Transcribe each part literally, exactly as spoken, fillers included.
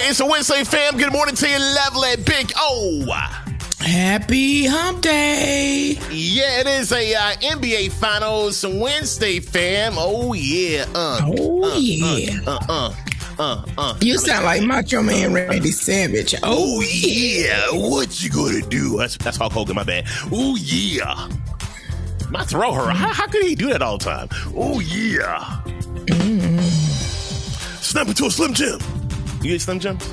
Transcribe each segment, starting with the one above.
It's a Wednesday, fam. Good morning to you, lovely Big O. Happy Hump Day. Yeah, it is a uh, N B A Finals Wednesday, fam. Oh, yeah. Uh, oh, uh, yeah. Uh, uh, uh, uh, uh. You sound like Macho Man Randy Savage. Oh, oh yeah. What you gonna do? That's, that's Hulk Hogan, my bad. Oh, yeah. My throat hurt. How, how could he do that all the time? Oh, yeah. Mm. Snap into a Slim Jim. You eat Slim Jims?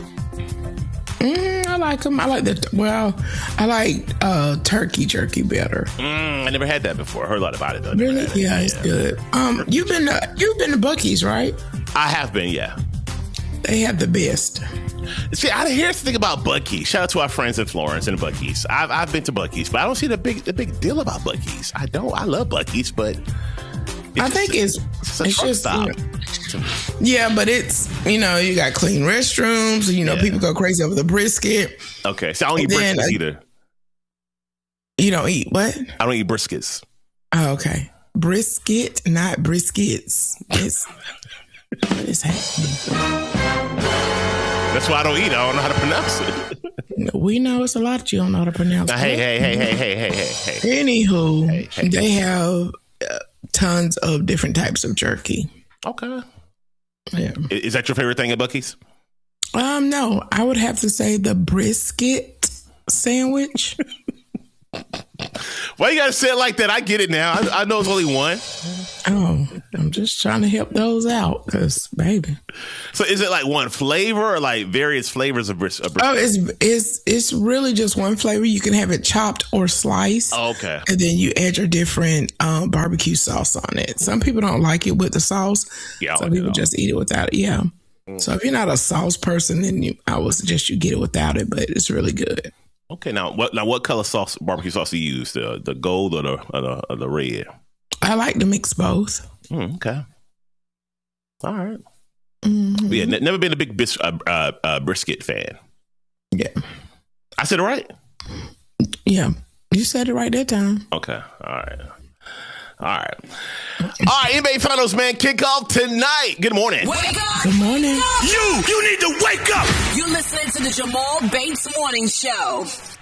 Mm, I like them. I like the, well, I like uh, turkey jerky better. Mm, I never had that before. I heard a lot about it, though. Really? It. Yeah, it's yeah. good. Um, you've been to, you've been to Buc-ee's, right? I have been, yeah. They have the best. See, I hear the thing about Buc-ee's. Shout out to our friends in Florence and Buc-ee's. I've I've been to Buc-ee's, but I don't see the big the big deal about Buc-ee's. I don't. I love Buc-ee's, but it's I just, think it's it's, a it's truck just stop. You know, yeah, but it's you know you got clean restrooms. You know yeah. people go crazy over the brisket. Okay, so I don't eat then, briskets uh, either. You don't eat what? I don't eat briskets. Oh, okay, brisket, not briskets. It's what is happening? That's why I don't eat it. I don't know how to pronounce it. We know it's a lot that you don't know how to pronounce. Now, hey, hey, hey, hey, hey, hey, hey, hey. Anywho, hey, hey. they have uh, tons of different types of jerky. Okay. Yeah. Is that your favorite thing at Buc-ee's? Um, no, I would have to say the brisket sandwich. Why you gotta say it like that? I get it now. I, I know it's only one. Oh, I'm just trying to help those out, cause baby. So is it like one flavor or like various flavors of brisket? Oh, it's it's it's really just one flavor. You can have it chopped or sliced. Oh, okay. And then you add your different um, barbecue sauce on it. Some people don't like it with the sauce. Yeah, some people just eat it without it. Yeah. Mm. So if you're not a sauce person, then you, I would suggest you get it without it. But it's really good. Okay, now what? Now what color sauce, barbecue sauce do you use? The the gold or the or the, or the red? I like to mix both. Mm, okay, all right. Mm-hmm. Yeah, n- never been a big bis- uh, uh, uh, brisket fan. Yeah, I said it right. Yeah, you said it right that time. Okay, all right, all right, all right. N B A Finals, man, kick off tonight. Good morning. Wake up! Good morning. You, you need to wake up. You're listening to the Jamal Bates Morning Show.